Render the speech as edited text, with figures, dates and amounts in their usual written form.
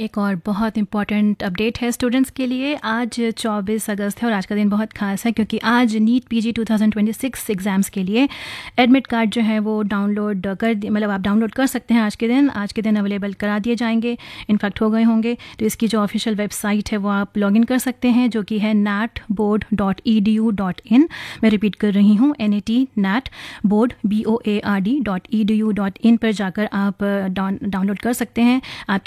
एक और बहुत इम्पॉर्टेंट अपडेट है स्टूडेंट्स के लिए। आज 24 अगस्त है और आज का दिन बहुत खास है क्योंकि आज नीट पीजी 2026 एग्ज़ाम्स के लिए एडमिट कार्ड जो है वो डाउनलोड आप डाउनलोड कर सकते हैं। आज के दिन अवेलेबल करा दिए जाएंगे, इनफैक्ट हो गए होंगे। तो इसकी जो ऑफिशियल वेबसाइट है वो आप लॉगिन कर सकते हैं, जो कि है natboard.edu.in। मैं रिपीट कर रही हूँ, natboard BOARD.edu.in पर जाकर आप डाउनलोड कर सकते हैं। आपकी